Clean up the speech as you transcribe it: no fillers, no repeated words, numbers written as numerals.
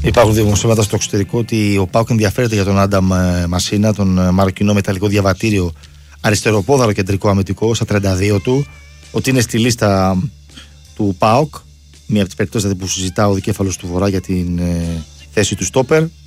Υπάρχουν δημοσίευματα στο εξωτερικό ότι ο ΠΑΟΚ ενδιαφέρεται για τον Άνταμ Μασίνα, τον Μαροκινό μεταλλικό διαβατήριο αριστεροπόδαρο κεντρικό αμυντικό, στα 32 του, ότι είναι στη λίστα του ΠΑΟΚ, μία από τις περιπτώσεις που συζητά ο δικέφαλος του Βορρά για την θέση του στόπερ.